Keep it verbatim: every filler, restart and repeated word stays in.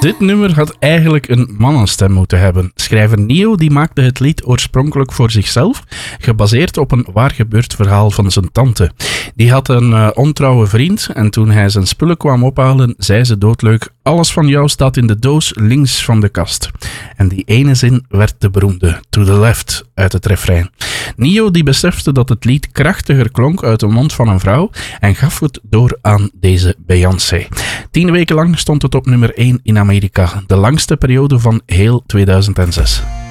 Dit nummer had eigenlijk een mannenstem moeten hebben. Schrijver Nio die maakte het lied oorspronkelijk voor zichzelf, gebaseerd op een waar gebeurd verhaal van zijn tante. Die had een uh, ontrouwe vriend en toen hij zijn spullen kwam ophalen, zei ze doodleuk: alles van jou staat in de doos links van de kast. En die ene zin werd de beroemde To the Left uit het refrein. Nio die besefte dat het lied krachtiger klonk uit de mond van een vrouw en gaf het door aan deze Beyoncé. Tien weken lang stond het op nummer één in Amerika, de langste periode van heel tweeduizend zes.